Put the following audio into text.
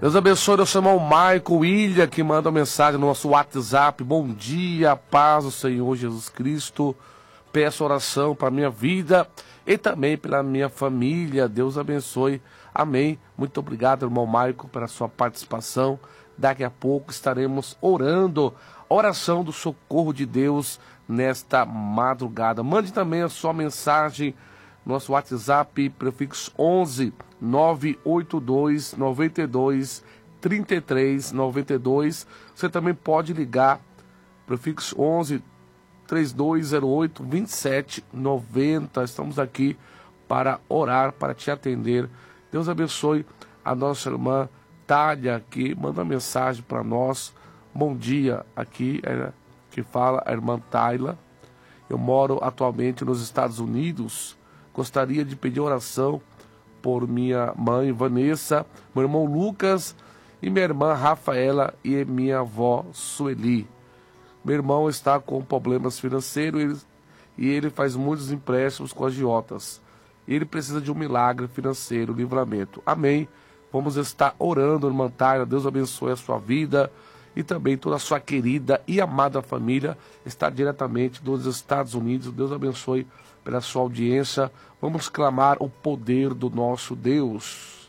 Deus abençoe nosso irmão Michael William, que manda mensagem no nosso WhatsApp. Bom dia, paz do Senhor Jesus Cristo. Peço oração para a minha vida e também pela minha família. Deus abençoe. Amém. Muito obrigado, irmão Michael, pela sua participação. Daqui a pouco estaremos orando. Oração do socorro de Deus nesta madrugada. Mande também a sua mensagem no nosso WhatsApp, prefixo 11 982 92 33 92. Você também pode ligar, prefixo 11 3208 27 90. Estamos aqui para orar, para te atender. Deus abençoe a nossa irmã Thalia, que manda mensagem para nós. Bom dia, aqui é que fala a irmã Tayla. Eu moro atualmente nos Estados Unidos. Gostaria de pedir oração por minha mãe Vanessa, meu irmão Lucas e minha irmã Rafaela e minha avó Sueli. Meu irmão está com problemas financeiros e ele faz muitos empréstimos com agiotas. Ele precisa de um milagre financeiro, livramento. Amém. Vamos estar orando, irmã Tayla. Deus abençoe a sua vida e também toda a sua querida e amada família. Está diretamente dos Estados Unidos. Deus abençoe pela sua audiência. Vamos clamar o poder do nosso Deus.